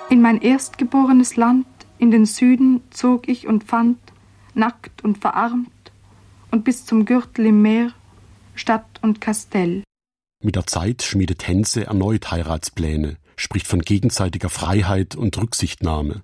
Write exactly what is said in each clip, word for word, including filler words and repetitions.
In mein erstgeborenes Land, in den Süden, zog ich und fand, nackt und verarmt, und bis zum Gürtel im Meer, Stadt und Kastell. Mit der Zeit schmiedet Hense erneut Heiratspläne, spricht von gegenseitiger Freiheit und Rücksichtnahme.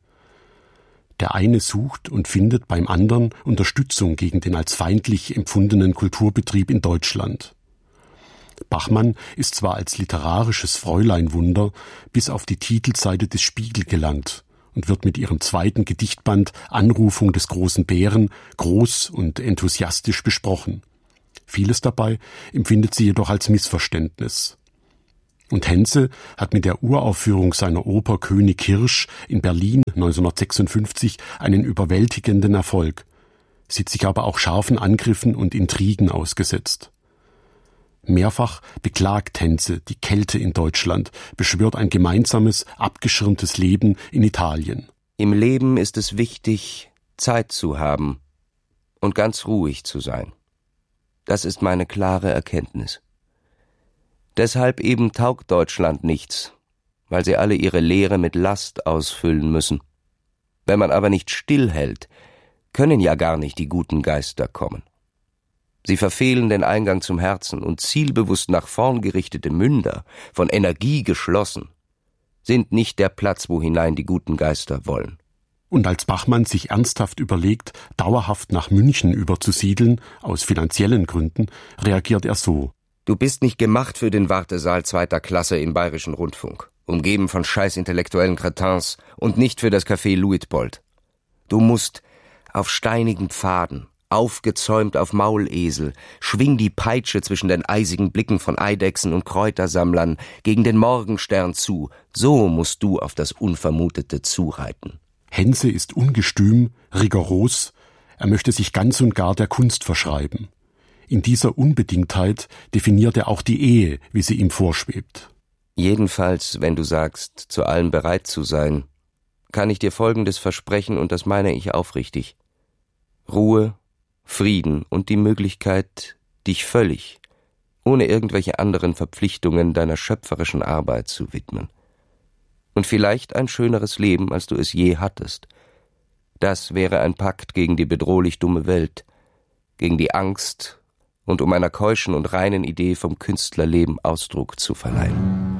Der eine sucht und findet beim anderen Unterstützung gegen den als feindlich empfundenen Kulturbetrieb in Deutschland. Bachmann ist zwar als literarisches Fräuleinwunder bis auf die Titelseite des Spiegel gelangt und wird mit ihrem zweiten Gedichtband Anrufung des großen Bären groß und enthusiastisch besprochen. Vieles dabei empfindet sie jedoch als Missverständnis. Und Hense hat mit der Uraufführung seiner Oper König Hirsch in Berlin neunzehnhundertsechsundfünfzig einen überwältigenden Erfolg, sieht sich aber auch scharfen Angriffen und Intrigen ausgesetzt. Mehrfach beklagt Hense die Kälte in Deutschland, beschwört ein gemeinsames, abgeschirmtes Leben in Italien. Im Leben ist es wichtig, Zeit zu haben und ganz ruhig zu sein. Das ist meine klare Erkenntnis. Deshalb eben taugt Deutschland nichts, weil sie alle ihre Lehre mit Last ausfüllen müssen. Wenn man aber nicht stillhält, können ja gar nicht die guten Geister kommen. Sie verfehlen den Eingang zum Herzen und zielbewusst nach vorn gerichtete Münder, von Energie geschlossen, sind nicht der Platz, wo hinein die guten Geister wollen. Und als Bachmann sich ernsthaft überlegt, dauerhaft nach München überzusiedeln, aus finanziellen Gründen, reagiert er so: Du bist nicht gemacht für den Wartesaal zweiter Klasse im Bayerischen Rundfunk, umgeben von scheiß intellektuellen Cretins und nicht für das Café Luitpold. Du musst auf steinigen Pfaden, aufgezäumt auf Maulesel, schwing die Peitsche zwischen den eisigen Blicken von Eidechsen und Kräutersammlern gegen den Morgenstern zu. So musst du auf das Unvermutete zureiten. Hense ist ungestüm, rigoros, er möchte sich ganz und gar der Kunst verschreiben. In dieser Unbedingtheit definiert er auch die Ehe, wie sie ihm vorschwebt. Jedenfalls, wenn du sagst, zu allem bereit zu sein, kann ich dir Folgendes versprechen, und das meine ich aufrichtig. Ruhe, Frieden und die Möglichkeit, dich völlig, ohne irgendwelche anderen Verpflichtungen deiner schöpferischen Arbeit zu widmen. Und vielleicht ein schöneres Leben, als du es je hattest. Das wäre ein Pakt gegen die bedrohlich dumme Welt, gegen die Angst und um einer keuschen und reinen Idee vom Künstlerleben Ausdruck zu verleihen.